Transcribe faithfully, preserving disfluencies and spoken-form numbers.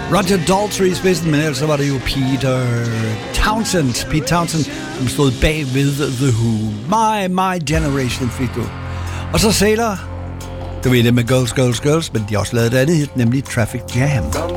Roger Daltrey i spidsen, men ellers var det jo Peter Townsend, Pete Townsend, som stod bag ved The Who. My, my generation fik du. Og så Sailor, du ved det med Girls, Girls, Girls, men de har også lavet et andet hit, nemlig Traffic Jam.